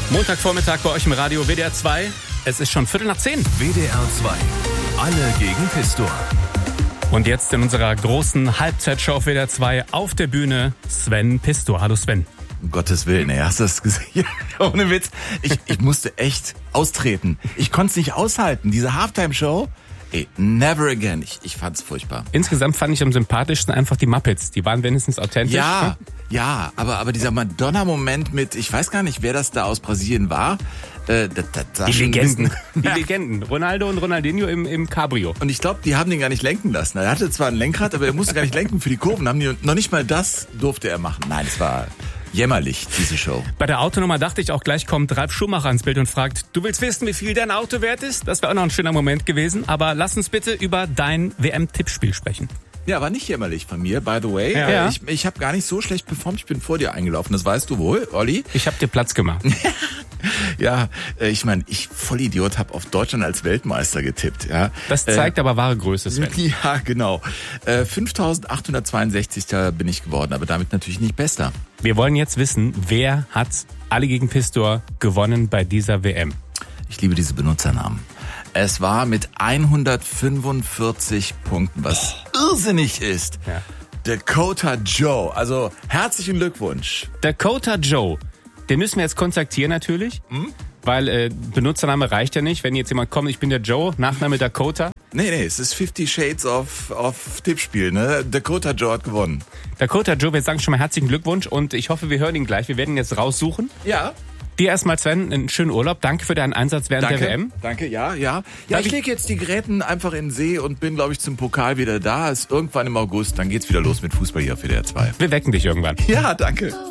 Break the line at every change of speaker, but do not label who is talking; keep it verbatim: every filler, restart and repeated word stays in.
Montagvormittag bei euch im Radio W D R zwei. Es ist schon Viertel nach zehn.
W D R zwei. Alle gegen Pistor.
Und jetzt in unserer großen Halbzeitshow auf W D R zwei auf der Bühne Sven Pistor. Hallo Sven.
Um Gottes Willen, ey, hast du das gesehen? Ohne Witz. Ich, ich musste echt austreten. Ich konnte es nicht aushalten. Diese Halftime-Show, ey, never again. Ich, ich fand's furchtbar.
Insgesamt fand ich am sympathischsten einfach die Muppets. Die waren wenigstens authentisch.
Ja, ja, aber, aber dieser Madonna-Moment mit, ich weiß gar nicht, wer das da aus Brasilien war. Äh, das, das, das
Die Legenden. Die
Ja.
Legenden. Ronaldo und Ronaldinho im, im Cabrio.
Und ich glaube, die haben den gar nicht lenken lassen. Er hatte zwar ein Lenkrad, aber er musste gar nicht lenken für die Kurven. Haben die, noch nicht mal das durfte er machen. Nein, es war jämmerlich, diese Show.
Bei der Autonummer dachte ich auch, gleich kommt Ralf Schumacher ins Bild und fragt, du willst wissen, wie viel dein Auto wert ist? Das wäre auch noch ein schöner Moment gewesen. Aber lass uns bitte über dein W M-Tippspiel sprechen.
Ja, war nicht jämmerlich von mir, by the way.
Ja.
Äh, Ich, ich habe gar nicht so schlecht performt. Ich bin vor dir eingelaufen. Das weißt du wohl, Olli.
Ich habe dir Platz gemacht.
Ja, äh, ich meine, ich Vollidiot habe auf Deutschland als Weltmeister getippt. Ja.
Das zeigt aber wahre Größe, Sven.
Ja, genau. Äh, fünftausendachthundertzweiundsechzig bin ich geworden, aber damit natürlich nicht bester.
Wir wollen jetzt wissen, wer hat Alle gegen Pistor gewonnen bei dieser W M?
Ich liebe diese Benutzernamen. Es war mit hundertfünfundvierzig Punkten, was irrsinnig ist.
Ja.
Dakota Joe. Also herzlichen Glückwunsch.
Dakota Joe, den müssen wir jetzt kontaktieren natürlich,
Hm?
weil äh, Benutzername reicht ja nicht. Wenn jetzt jemand kommt, ich bin der Joe, Nachname Dakota.
Nee, nee, es ist Fifty Shades of, of Tippspiel, ne? Dakota Joe hat gewonnen.
Dakota Joe, wir sagen schon mal herzlichen Glückwunsch und ich hoffe, wir hören ihn gleich. Wir werden ihn jetzt raussuchen.
Ja.
Dir erstmal, Sven, einen schönen Urlaub. Danke für deinen Einsatz während
Danke,
der W M.
danke, ja, ja. Ja,
Darf
ich
ich-
lege jetzt die Geräten einfach in den See und bin, glaube ich, zum Pokal wieder da. Ist irgendwann im August, dann geht's wieder los mit Fußball hier auf W D R zwei.
Wir wecken dich irgendwann.
Ja, danke.